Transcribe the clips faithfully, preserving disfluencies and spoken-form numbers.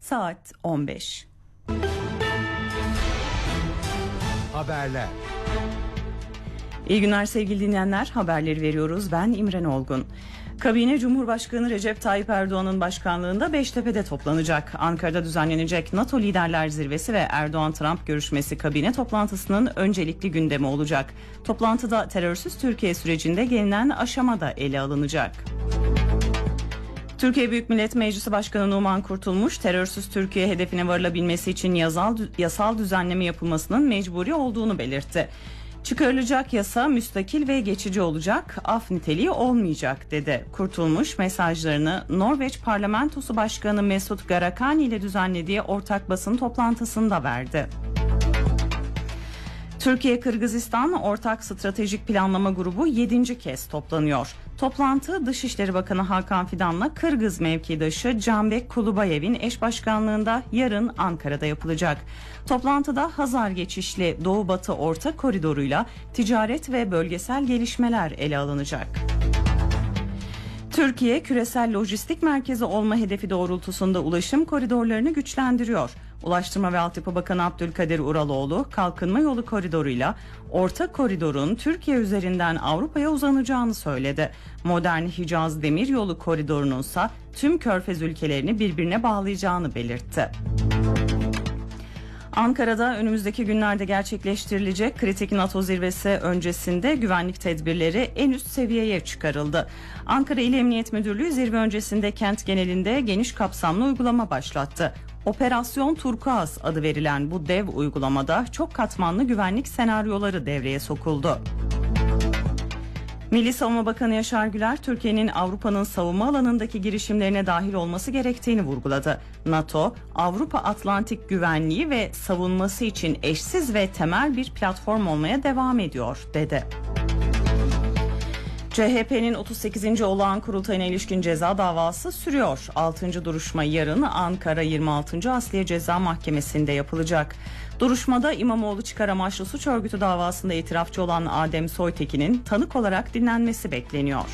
saat on beş. Haberler. İyi günler sevgili dinleyenler, haberleri veriyoruz. Ben İmren Olgun. Kabine Cumhurbaşkanı Recep Tayyip Erdoğan'ın başkanlığında Beştepe'de toplanacak. Ankara'da düzenlenecek NATO Liderler Zirvesi ve Erdoğan-Trump görüşmesi kabine toplantısının öncelikli gündemi olacak. Toplantıda terörsüz Türkiye sürecinde gelinen aşama da ele alınacak. Türkiye Büyük Millet Meclisi Başkanı Numan Kurtulmuş, terörsüz Türkiye hedefine varılabilmesi için yasal, yasal düzenleme yapılmasının mecburi olduğunu belirtti. Çıkarılacak yasa müstakil ve geçici olacak, af niteliği olmayacak dedi. Kurtulmuş mesajlarını Norveç Parlamentosu Başkanı Mesut Garakhani ile düzenlediği ortak basın toplantısında verdi. Türkiye-Kırgızistan Ortak Stratejik Planlama Grubu yedinci kez toplanıyor. Toplantı Dışişleri Bakanı Hakan Fidan'la Kırgız mevkidaşı Canbek Kulubayev'in eş başkanlığında yarın Ankara'da yapılacak. Toplantıda Hazar geçişli Doğu-Batı Orta Koridoru'yla ticaret ve bölgesel gelişmeler ele alınacak. Türkiye, küresel lojistik merkezi olma hedefi doğrultusunda ulaşım koridorlarını güçlendiriyor. Ulaştırma ve Altyapı Bakanı Abdülkadir Uraloğlu, Kalkınma Yolu Koridoru'yla Orta Koridor'un Türkiye üzerinden Avrupa'ya uzanacağını söyledi. Modern Hicaz Demiryolu Koridoru'nun ise tüm Körfez ülkelerini birbirine bağlayacağını belirtti. Ankara'da önümüzdeki günlerde gerçekleştirilecek kritik NATO zirvesi öncesinde güvenlik tedbirleri en üst seviyeye çıkarıldı. Ankara İl Emniyet Müdürlüğü zirve öncesinde kent genelinde geniş kapsamlı uygulama başlattı. Operasyon Turkuaz adı verilen bu dev uygulamada çok katmanlı güvenlik senaryoları devreye sokuldu. Milli Savunma Bakanı Yaşar Güler, Türkiye'nin Avrupa'nın savunma alanındaki girişimlerine dahil olması gerektiğini vurguladı. NATO, Avrupa Atlantik güvenliği ve savunması için eşsiz ve temel bir platform olmaya devam ediyor, dedi. C H P'nin otuz sekizinci olağan kurultayına ilişkin ceza davası sürüyor. altıncı duruşma yarın Ankara yirmi altıncı Asliye Ceza Mahkemesi'nde yapılacak. Duruşmada İmamoğlu çıkar amaçlı suç örgütü davasında itirafçı olan Adem Soytekin'in tanık olarak dinlenmesi bekleniyor.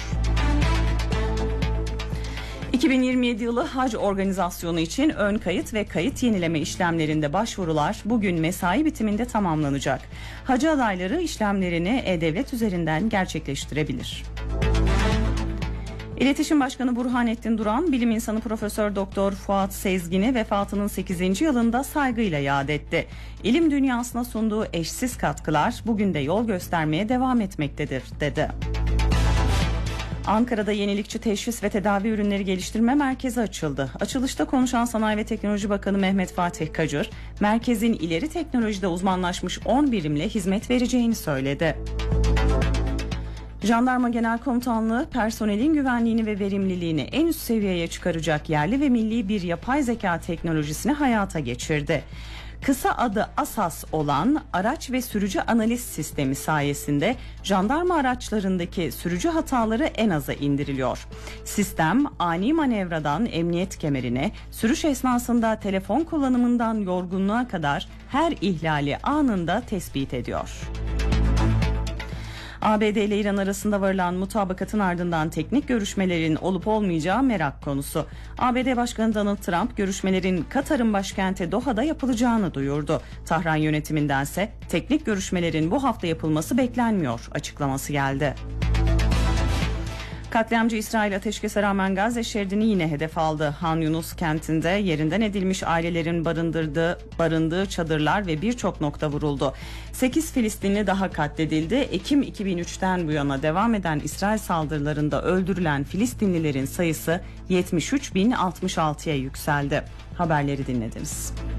iki bin yirmi yedi yılı hac organizasyonu için ön kayıt ve kayıt yenileme işlemlerinde başvurular bugün mesai bitiminde tamamlanacak. Hacı adayları işlemlerini E-Devlet üzerinden gerçekleştirebilir. İletişim Başkanı Burhanettin Duran, bilim insanı Profesör Doktor Fuat Sezgin'i vefatının sekizinci yılında saygıyla yad etti. İlim dünyasına sunduğu eşsiz katkılar bugün de yol göstermeye devam etmektedir, dedi. Ankara'da yenilikçi teşhis ve tedavi ürünleri geliştirme merkezi açıldı. Açılışta konuşan Sanayi ve Teknoloji Bakanı Mehmet Fatih Kacır, merkezin ileri teknolojide uzmanlaşmış on birimle hizmet vereceğini söyledi. Jandarma Genel Komutanlığı personelin güvenliğini ve verimliliğini en üst seviyeye çıkaracak yerli ve milli bir yapay zeka teknolojisini hayata geçirdi. Kısa adı ASAS olan araç ve sürücü analiz sistemi sayesinde jandarma araçlarındaki sürücü hataları en aza indiriliyor. Sistem ani manevradan emniyet kemerine, sürüş esnasında telefon kullanımından yorgunluğa kadar her ihlali anında tespit ediyor. A B D ile İran arasında varılan mutabakatın ardından teknik görüşmelerin olup olmayacağı merak konusu. A B D Başkanı Donald Trump görüşmelerin Katar'ın başkenti Doha'da yapılacağını duyurdu. Tahran yönetimindense teknik görüşmelerin bu hafta yapılması beklenmiyor açıklaması geldi. Katliamcı İsrail ateşkese rağmen Gazze şeridini yine hedef aldı. Han Yunus kentinde yerinden edilmiş ailelerin barındırdığı, barındığı çadırlar ve birçok nokta vuruldu. sekiz Filistinli daha katledildi. Ekim iki bin üçten bu yana devam eden İsrail saldırılarında öldürülen Filistinlilerin sayısı yetmiş üç bin altmış altıya yükseldi. Haberleri dinlediniz.